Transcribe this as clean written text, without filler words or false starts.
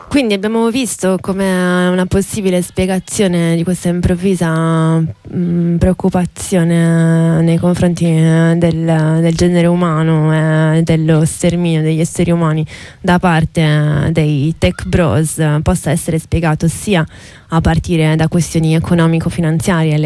Quindi abbiamo visto come una possibile spiegazione di questa improvvisa preoccupazione nei confronti del genere umano e dello sterminio degli esseri umani da parte dei tech bros possa essere spiegato sia a partire da questioni economico-finanziarie